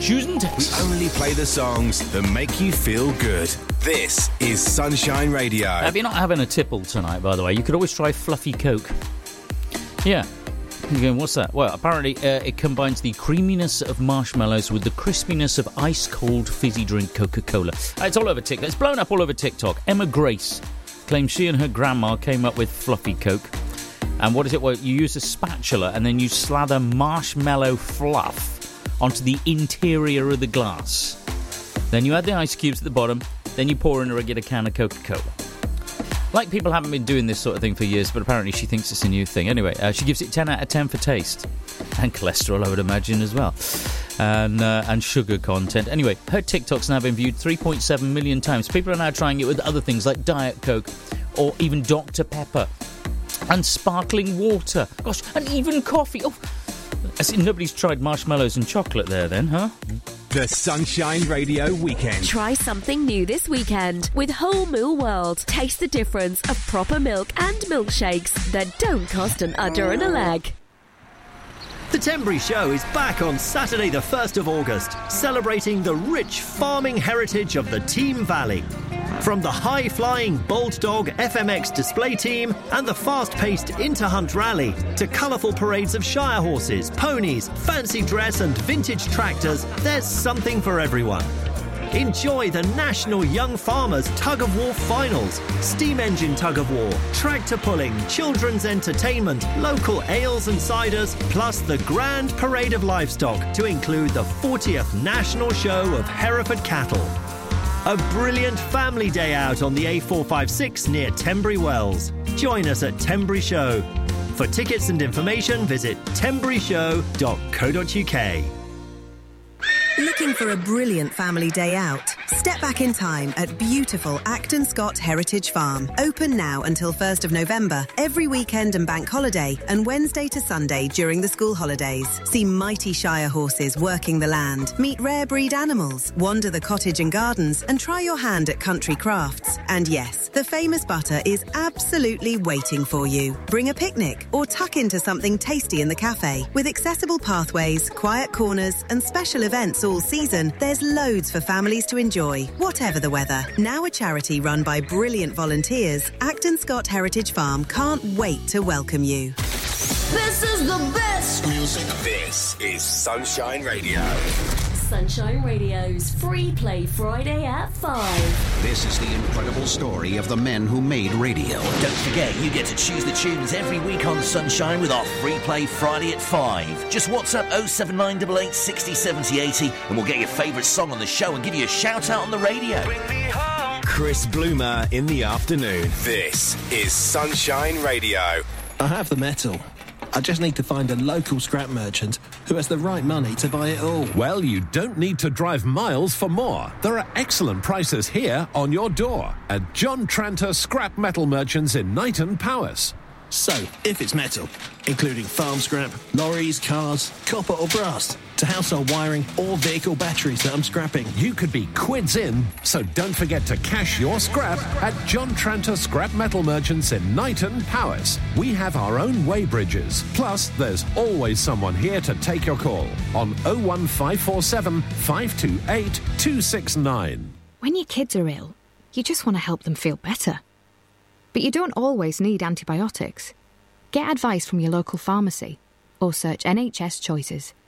Choose and text. We only play the songs that make you feel good. This is Sunshine Radio. If you're not having a tipple tonight, by the way, you could always try Fluffy Coke. Yeah. You're going, what's that? Well, apparently it combines the creaminess of marshmallows with the crispiness of ice-cold fizzy drink Coca-Cola. It's all over TikTok. It's blown up all over TikTok. Emma Grace claims she and her grandma came up with Fluffy Coke. And what is it? Well, you use a spatula and then you slather marshmallow fluff onto the interior of the glass. Then you add the ice cubes at the bottom. Then you pour in a regular can of Coca-Cola. Like, people haven't been doing this sort of thing for years, but apparently she thinks it's a new thing. Anyway, she gives it 10 out of 10 for taste. And cholesterol, I would imagine, as well. And sugar content. Anyway, her TikTok's now been viewed 3.7 million times. People are now trying it with other things like Diet Coke or even Dr. Pepper. And sparkling water. Gosh, and even coffee. Oh, as in nobody's tried marshmallows and chocolate there then, huh? The Sunshine Radio Weekend. Try something new this weekend with Whole Moo World. Taste the difference of proper milk and milkshakes that don't cost an udder and a leg. The Tenbury Show is back on Saturday the 1st of August, celebrating the rich farming heritage of the Team Valley. From the high-flying Bold Dog FMX display team and the fast-paced Interhunt Rally to colourful parades of Shire horses, ponies, fancy dress and vintage tractors, there's something for everyone. Enjoy the National Young Farmers Tug of War Finals, steam engine tug of war, tractor pulling, children's entertainment, local ales and ciders, plus the Grand Parade of Livestock to include the 40th National Show of Hereford Cattle. A brilliant family day out on the A456 near Tenbury Wells. Join us at Tenbury Show. For tickets and information, visit tenburyshow.co.uk. Looking for a brilliant family day out? Step back in time at beautiful Acton Scott Heritage Farm. Open now until 1st of November, every weekend and bank holiday, and Wednesday to Sunday during the school holidays. See mighty Shire horses working the land, meet rare breed animals, wander the cottage and gardens, and try your hand at country crafts. And yes, the famous butter is absolutely waiting for you. Bring a picnic or tuck into something tasty in the cafe. With accessible pathways, quiet corners, and special events all season, there's loads for families to enjoy, whatever the weather. Now a charity run by brilliant volunteers, Acton Scott Heritage Farm can't wait to welcome you. This is the best Music. This is Sunshine Radio. Sunshine Radio's Free Play Friday at 5. This is the incredible story of the men who made radio. Don't forget, you get to choose the tunes every week on Sunshine with our Free Play Friday at 5. Just WhatsApp 07988 60 70 80 and we'll get your favourite song on the show and give you a shout out on the radio. Chris Bloomer in the afternoon. This is Sunshine Radio. I have the metal. I just need to find a local scrap merchant who has the right money to buy it all. Well, you don't need to drive miles for more. There are excellent prices here on your door at John Tranter Scrap Metal Merchants in Knighton, Powys. So, if it's metal, including farm scrap, lorries, cars, copper or brass, to household wiring or vehicle batteries that I'm scrapping, you could be quids in, so don't forget to cash your scrap at John Tranter Scrap Metal Merchants in Knighton, Powys. We have our own weighbridges, plus there's always someone here to take your call on 01547 528 269. When your kids are ill, you just want to help them feel better. But you don't always need antibiotics. Get advice from your local pharmacy or search NHS Choices.